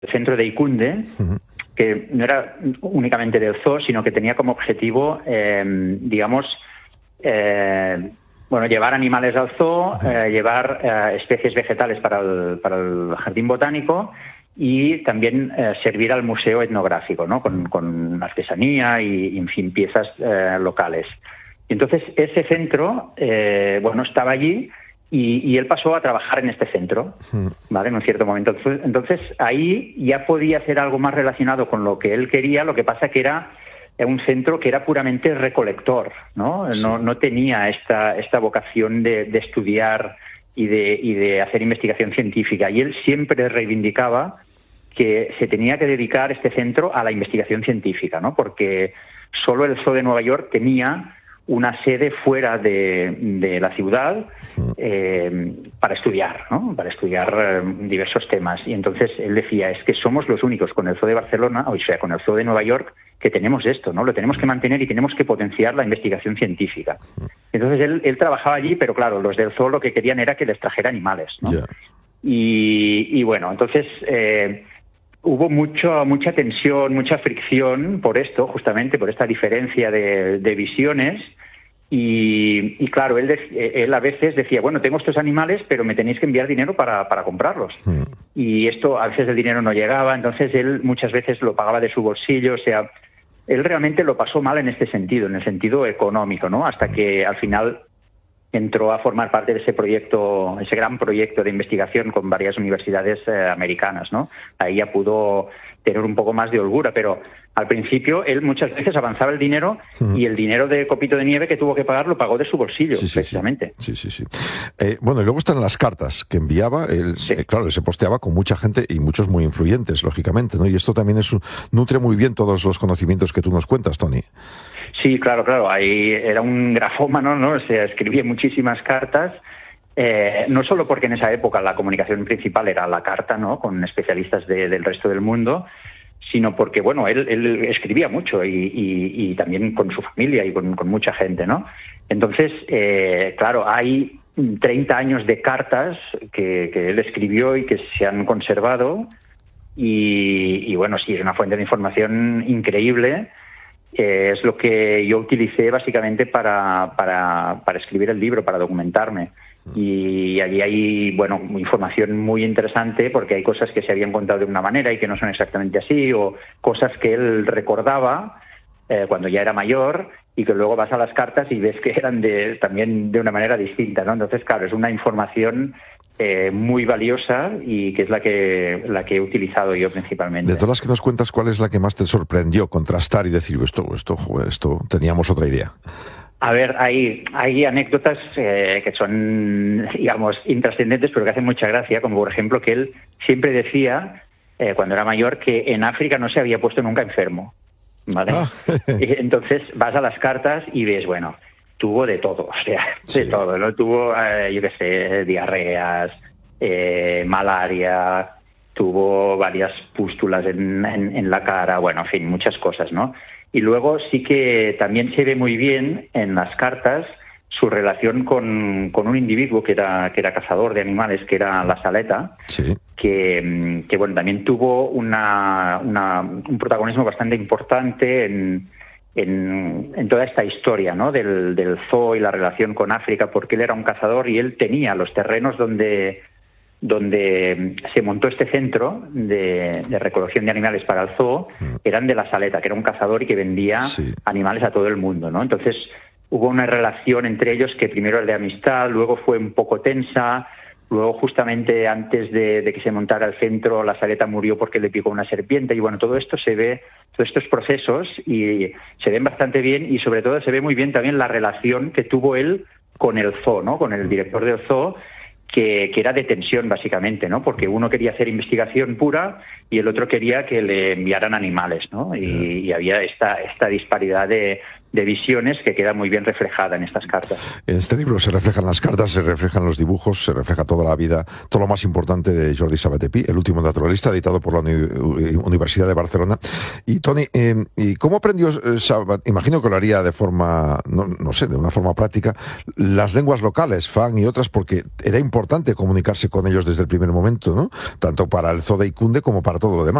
centro de Icunde, que no era únicamente del zoo, sino que tenía como objetivo, llevar animales al zoo, llevar especies vegetales para el jardín botánico y también servir al museo etnográfico, ¿no? Con artesanía y, en fin, piezas locales. Y entonces ese centro, estaba allí y él pasó a trabajar en este centro, ¿vale? En un cierto momento. Entonces ahí ya podía hacer algo más relacionado con lo que él quería, lo que pasa que era un centro que era puramente recolector, ¿no? Sí. No tenía esta vocación de estudiar y de hacer investigación científica. Y él siempre reivindicaba que se tenía que dedicar este centro a la investigación científica, ¿no? Porque solo el Zoo de Nueva York tenía una sede fuera de la ciudad para estudiar, ¿no? Para estudiar diversos temas. Y entonces él decía, es que somos los únicos con el Zoo de Barcelona, o sea, con el Zoo de Nueva York, que tenemos esto, ¿no? Lo tenemos que mantener y tenemos que potenciar la investigación científica. Entonces él trabajaba allí, pero claro, los del zoo lo que querían era que les trajera animales, ¿no? Yeah. Y bueno, entonces hubo mucha tensión, mucha fricción por esto, justamente por esta diferencia de visiones. Y claro, él a veces decía, bueno, tengo estos animales, pero me tenéis que enviar dinero para comprarlos. Y esto, a veces el dinero no llegaba, entonces él muchas veces lo pagaba de su bolsillo, o sea, él realmente lo pasó mal en este sentido, en el sentido económico, ¿no? Hasta que al final entró a formar parte de ese proyecto, ese gran proyecto de investigación con varias universidades americanas, ¿no? Ahí ya pudo tener un poco más de holgura, pero al principio él muchas veces avanzaba el dinero y el dinero de Copito de Nieve que tuvo que pagar lo pagó de su bolsillo, precisamente. Sí. Bueno, y luego están las cartas que enviaba. Él, claro, él se posteaba con mucha gente y muchos muy influyentes, lógicamente, ¿no? Y esto también nutre muy bien todos los conocimientos que tú nos cuentas, Toni. Sí, claro. Ahí era un grafómano, ¿no? O sea, escribía muchísimas cartas. No solo porque en esa época la comunicación principal era la carta, ¿no? Con especialistas del resto del mundo, sino porque, bueno, él escribía mucho y también con su familia y con mucha gente, ¿no? Entonces, claro, hay 30 años de cartas que él escribió y que se han conservado y bueno, sí, es una fuente de información increíble. Es lo que yo utilicé básicamente para escribir el libro, para documentarme. Y allí hay, bueno, información muy interesante porque hay cosas que se habían contado de una manera y que no son exactamente así, o cosas que él recordaba cuando ya era mayor y que luego vas a las cartas y ves que eran también de una manera distinta, ¿no? Entonces, claro, es una información muy valiosa y que es la que he utilizado yo principalmente. De todas las que nos cuentas, ¿cuál es la que más te sorprendió contrastar y decir, esto teníamos otra idea? A ver, hay anécdotas que son, digamos, intrascendentes, pero que hacen mucha gracia, como por ejemplo que él siempre decía, cuando era mayor, que en África no se había puesto nunca enfermo, ¿vale? Y entonces vas a las cartas y ves, bueno, tuvo de todo, o sea, de todo, ¿no? Tuvo, yo qué sé, diarreas, malaria, tuvo varias pústulas en la cara, bueno, en fin, muchas cosas, ¿no? Y luego sí que también se ve muy bien en las cartas su relación con un individuo que era cazador de animales, que era la Saleta, que bueno, también tuvo un protagonismo bastante importante en toda esta historia, ¿no? del zoo y la relación con África, porque él era un cazador y él tenía los terrenos donde se montó este centro de recolección de animales para el zoo, eran de la Saleta, que era un cazador y que vendía animales a todo el mundo, ¿no? Entonces hubo una relación entre ellos que primero era de amistad, luego fue un poco tensa, luego justamente antes de que se montara el centro la Saleta murió porque le picó una serpiente y bueno, todo esto se ve, todos estos procesos y se ven bastante bien y sobre todo se ve muy bien también la relación que tuvo él con el zoo, ¿no? Con el director del zoo, que era de tensión básicamente, ¿no? Porque uno quería hacer investigación pura y el otro quería que le enviaran animales, ¿no? Y había esta disparidad de visiones que queda muy bien reflejada en estas cartas. En este libro se reflejan las cartas, se reflejan los dibujos, se refleja toda la vida, todo lo más importante de Jordi Sabaté Pi, el último naturalista, editado por la Universidad de Barcelona. Y Toni, ¿y cómo aprendió Sabaté? Imagino que lo haría de forma, no sé, de una forma práctica, las lenguas locales, Fang y otras, porque era importante comunicarse con ellos desde el primer momento, ¿no? Tanto para el Zoo de Icunde como para todo lo demás.